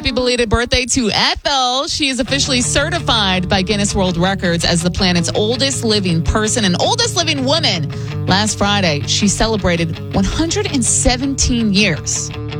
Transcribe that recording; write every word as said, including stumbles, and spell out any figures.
Happy belated birthday to Ethel. She is officially certified by Guinness World Records as the planet's oldest living person and oldest living woman. Last Friday, she celebrated one hundred seventeen years.